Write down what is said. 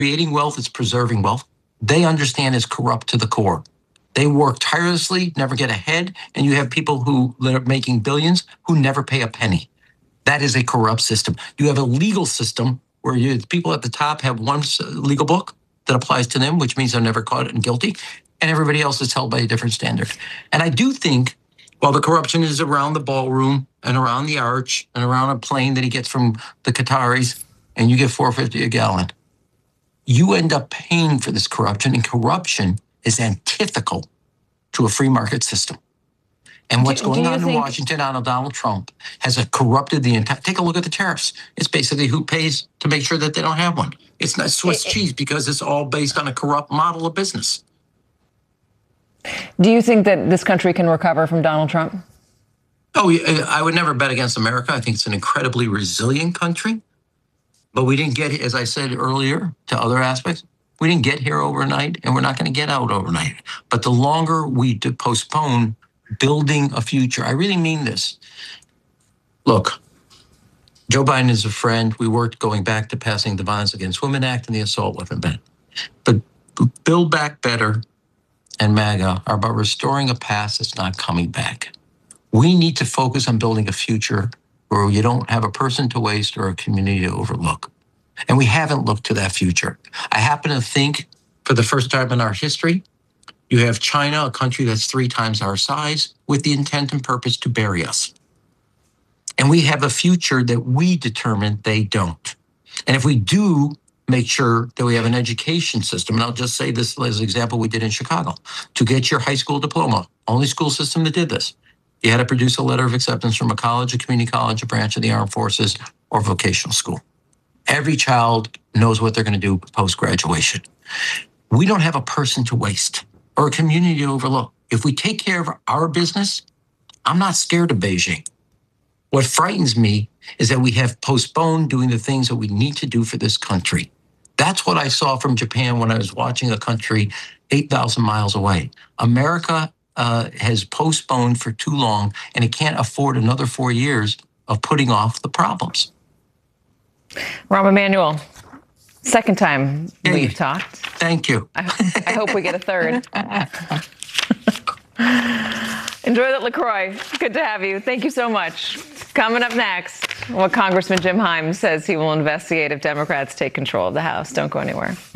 creating wealth, it's preserving wealth. They understand it's corrupt to the core. They work tirelessly, never get ahead, and you have people who are making billions who never pay a penny. That is a corrupt system. You have a legal system where people at the top have one legal book that applies to them, which means they're never caught and guilty, and everybody else is held by a different standard. And I do think, while the corruption is around the ballroom and around the arch and around a plane that he gets from the Qataris, and you get $4.50 a gallon, you end up paying for this corruption, and corruption is antithetical to a free market system. And what's going on in Washington on Donald Trump has corrupted the entire. Take a look at the tariffs. It's basically who pays to make sure that they don't have one. It's not Swiss cheese because it's all based on a corrupt model of business. Do you think that this country can recover from Donald Trump? Oh, I would never bet against America. I think it's an incredibly resilient country. But we didn't get, as I said earlier, to other aspects, we didn't get here overnight, and we're not going to get out overnight. But the longer we postpone building a future, I really mean this. Look, Joe Biden is a friend. We worked going back to passing the Violence Against Women Act and the assault weapon ban. But Build Back Better and MAGA are about restoring a past that's not coming back. We need to focus on building a future where you don't have a person to waste or a community to overlook. And we haven't looked to that future. I happen to think, for the first time in our history, you have China, a country that's 3 times our size, with the intent and purpose to bury us. And we have a future that we determine they don't. And if we do make sure that we have an education system, and I'll just say this as an example we did in Chicago, to get your high school diploma, only school system that did this, you had to produce a letter of acceptance from a college, a community college, a branch of the armed forces, or vocational school. Every child knows what they're going to do post-graduation. We don't have a person to waste or a community to overlook. If we take care of our business, I'm not scared of Beijing. What frightens me is that we have postponed doing the things that we need to do for this country. That's what I saw from Japan when I was watching a country 8,000 miles away. America has postponed for too long, and it can't afford another 4 years of putting off the problems. Rahm Emanuel, second time we've talked. Thank you. I hope we get a third. Enjoy that LaCroix. Good to have you. Thank you so much. Coming up next, what Congressman Jim Himes says he will investigate if Democrats take control of the House. Don't go anywhere.